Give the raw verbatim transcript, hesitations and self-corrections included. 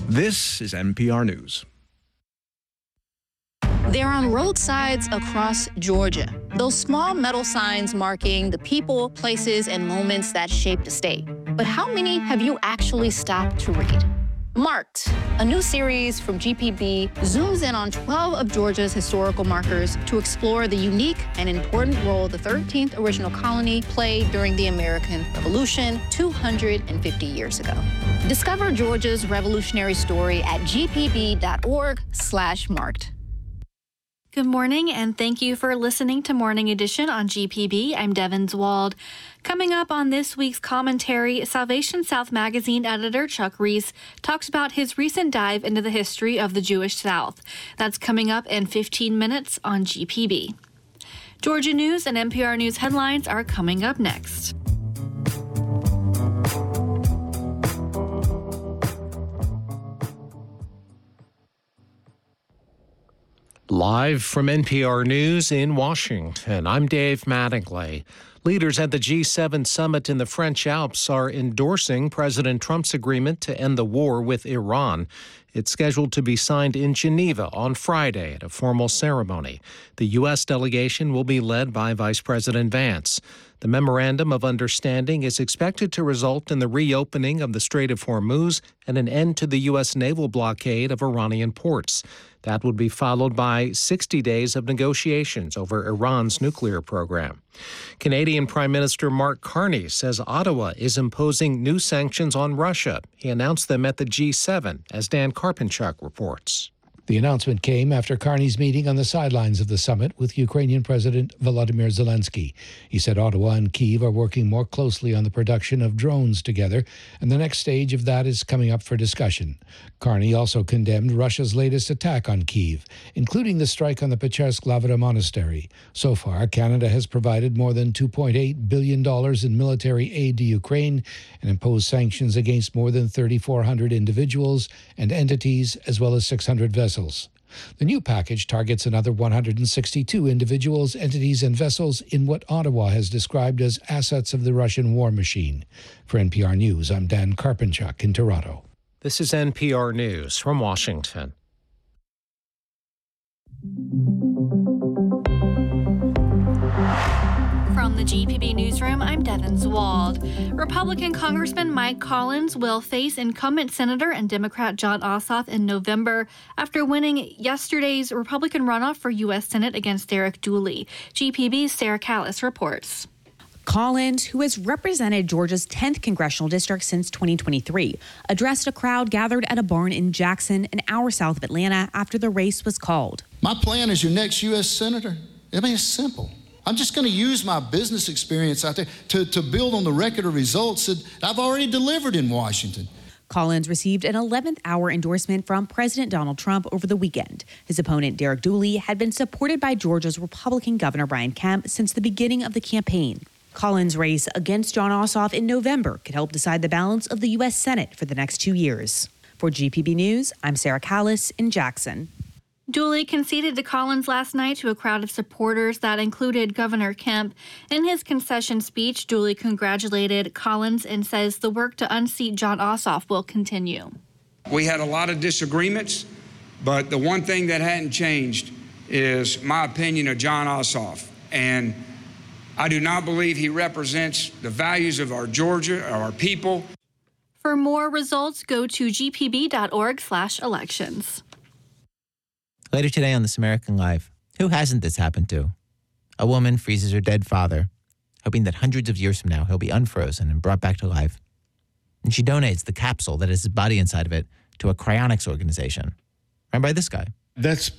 This is N P R News. They're on roadsides across Georgia. Those small metal signs marking the people, places, and moments that shaped a state. But how many have you actually stopped to read? Marked, a new series from G P B, zooms in on twelve of Georgia's historical markers to explore the unique and important role the thirteenth original colony played during the American Revolution two hundred fifty years ago. Discover Georgia's revolutionary story at gpb.org slash marked. Good morning, and thank you for listening to Morning Edition on G P B. I'm Devin Zwald. Coming up on this week's commentary, Salvation South magazine editor Chuck Reese talks about his recent dive into the history of the Jewish South. That's coming up in fifteen minutes on G P B. Georgia News and N P R News headlines are coming up next. Live from N P R News in Washington, I'm Dave Mattingly. Leaders at the G seven summit in the French Alps are endorsing President Trump's agreement to end the war with Iran. It's scheduled to be signed in Geneva on Friday at a formal ceremony. The U S delegation will be led by Vice President Vance. The memorandum of understanding is expected to result in the reopening of the Strait of Hormuz and an end to the U S naval blockade of Iranian ports. That would be followed by sixty days of negotiations over Iran's nuclear program. Canadian Prime Minister Mark Carney says Ottawa is imposing new sanctions on Russia. He announced them at the G seven, as Dan Karpenchuk reports. The announcement came after Carney's meeting on the sidelines of the summit with Ukrainian President Volodymyr Zelensky. He said Ottawa and Kyiv are working more closely on the production of drones together, and the next stage of that is coming up for discussion. Carney also condemned Russia's latest attack on Kyiv, including the strike on the Pechersk-Lavra monastery. So far, Canada has provided more than two point eight billion dollars in military aid to Ukraine and imposed sanctions against more than three thousand four hundred individuals and entities, as well as six hundred vessels. The new package targets another one hundred sixty-two individuals, entities, and vessels in what Ottawa has described as assets of the Russian war machine. For N P R News, I'm Dan Karpenchuk in Toronto. This is N P R News from Washington. From the G P B Newsroom, I'm Devin Zwald. Republican Congressman Mike Collins will face incumbent Senator and Democrat Jon Ossoff in November after winning yesterday's Republican runoff for U S Senate against Derek Dooley. G P B's Sarah Callis reports. Collins, who has represented Georgia's tenth congressional district since twenty twenty-three, addressed a crowd gathered at a barn in Jackson, an hour south of Atlanta, after the race was called. My plan as your next U S Senator, I mean, it's simple. I'm just going to use my business experience out there to, to build on the record of results that I've already delivered in Washington. Collins received an eleventh hour endorsement from President Donald Trump over the weekend. His opponent, Derek Dooley, had been supported by Georgia's Republican Governor Brian Kemp since the beginning of the campaign. Collins' race against Jon Ossoff in November could help decide the balance of the U S Senate for the next two years. For G P B News, I'm Sarah Callis in Jackson. Dooley conceded to Collins last night to a crowd of supporters that included Governor Kemp. In his concession speech, Dooley congratulated Collins and says the work to unseat Jon Ossoff will continue. We had a lot of disagreements, but the one thing that hadn't changed is my opinion of Jon Ossoff. And I do not believe he represents the values of our Georgia, our people. For more results, go to gpb.org slash elections. Later today on This American Life, who hasn't this happened to? A woman freezes her dead father, hoping that hundreds of years from now he'll be unfrozen and brought back to life. And she donates the capsule that has his body inside of it to a cryonics organization, run by this guy. That's